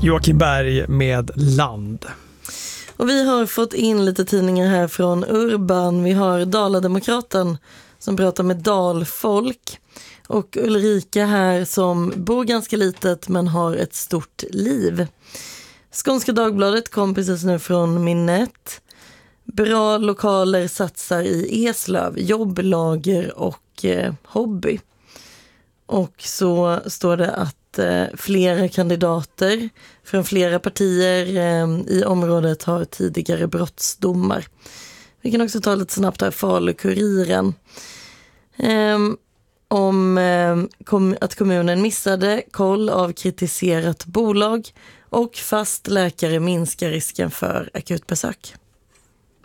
Joakim Berg med Land. Och vi har fått in lite tidningar här från Urban. Vi har Dala-Demokraten som pratar med dalfolk. Och Ulrika här som bor ganska litet men har ett stort liv. Skånska Dagbladet kom precis nu från minnet. Bra lokaler satsar i Eslöv, jobblager och hobby. Och så står det att flera kandidater från flera partier i området har tidigare brottsdomar. Vi kan också ta lite snabbt här Falu-Kuriren. Om att kommunen missade koll av kritiserat bolag och fast läkare minskar risken för akutbesök.